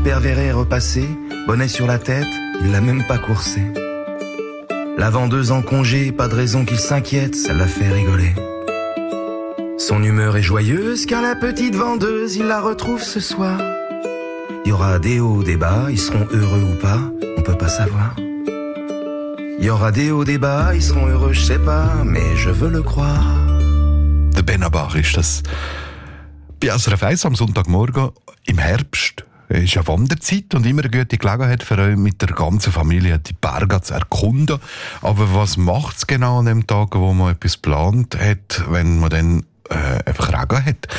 père verrait repasser, bonnet sur la tête, il l'a même pas coursé. La vendeuse en congé, pas de raison qu'il s'inquiète, ça l'a fait rigoler. Son humeur est joyeuse car la petite vendeuse, il la retrouve ce soir. Il y aura des hauts, des bas, ils seront heureux ou pas, on peut pas savoir. Il y aura des hauts, des bas, ils seront heureux, je sais pas, mais je veux le croire. Der Benabar ist das. Bei SRF 1 am Sonntagmorgen im Herbst. Es ist ja Wanderzeit und immer eine gute Gelegenheit für euch, mit der ganzen Familie die Berge zu erkunden. Aber was macht es genau an dem Tag, wo man etwas geplant hat, wenn man dann einfach Regen hat?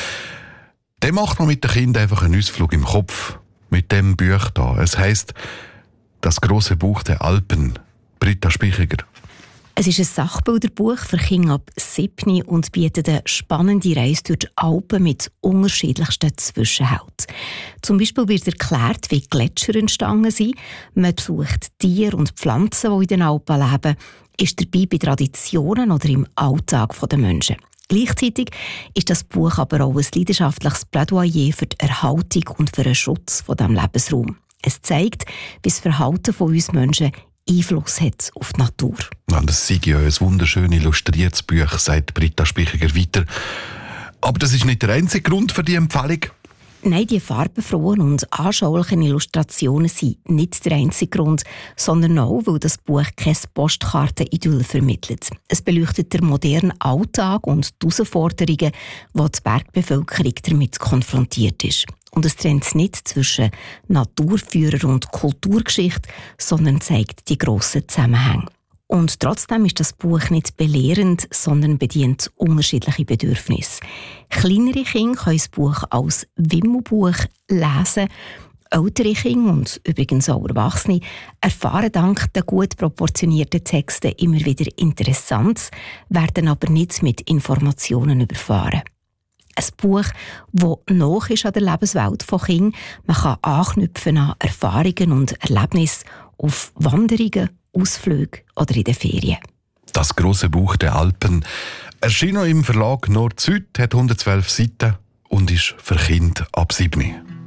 Dann macht man mit den Kindern einfach einen Ausflug im Kopf. Mit dem Buch da. Es heisst «Das große Buch der Alpen». Britta Spichiger. Es ist ein Sachbilderbuch für Kinder ab 7 und bietet eine spannende Reise durch die Alpen mit unterschiedlichsten Zwischenhalten. Zum Beispiel wird erklärt, wie Gletscher entstanden sind. Man besucht Tiere und Pflanzen, die in den Alpen leben, ist dabei bei Traditionen oder im Alltag der Menschen. Gleichzeitig ist das Buch aber auch ein leidenschaftliches Plädoyer für die Erhaltung und für den Schutz von diesem Lebensraum. Es zeigt, wie das Verhalten von uns Menschen Einfluss hat auf die Natur. Ja, das sei ja ein wunderschön illustriertes Buch, sagt Britta Spichiger weiter. Aber das ist nicht der einzige Grund für die Empfehlung. Nein, die farbenfrohen und anschaulichen Illustrationen sind nicht der einzige Grund, sondern auch, weil das Buch kein Postkarten-Idyll vermittelt. Es beleuchtet den modernen Alltag und die Herausforderungen, wo die Bergbevölkerung damit konfrontiert ist. Und es trennt nicht zwischen Naturführer und Kulturgeschichte, sondern zeigt die grossen Zusammenhänge. Und trotzdem ist das Buch nicht belehrend, sondern bedient unterschiedliche Bedürfnisse. Kleinere Kinder können das Buch als Wimmelbuch lesen. Ältere Kinder und übrigens auch Erwachsene erfahren dank der gut proportionierten Texte immer wieder Interessantes, werden aber nicht mit Informationen überfahren. Ein Buch, das nah ist an der Lebenswelt von Kindern. Man kann anknüpfen an Erfahrungen und Erlebnisse auf Wanderungen, Ausflüge oder in den Ferien. Das große Buch der Alpen erschien im Verlag Nord-Süd, hat 112 Seiten und ist für Kinder ab 7.